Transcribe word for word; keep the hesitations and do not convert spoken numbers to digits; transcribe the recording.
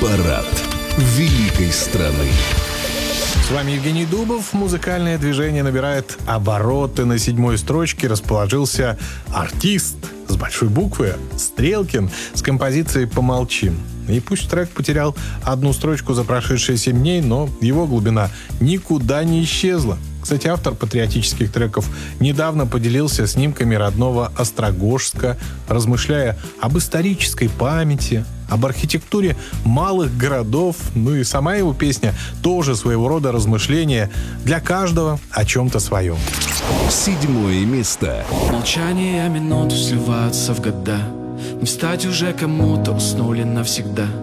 Хит-парад великой страны. С вами Евгений Дубов. Музыкальное движение набирает обороты. На седьмой строчке расположился артист с большой буквы Стрелкин с композицией «Помолчим». И пусть трек потерял одну строчку за прошедшие семь дней, но его глубина никуда не исчезла. Кстати, автор патриотических треков недавно поделился снимками родного Острогожска, размышляя об исторической памяти, об архитектуре малых городов. Ну и сама его песня тоже своего рода размышление для каждого о чем-то своем. Седьмое место. Молчание минуту сливаются в года. Не встать уже кому-то, уснули навсегда.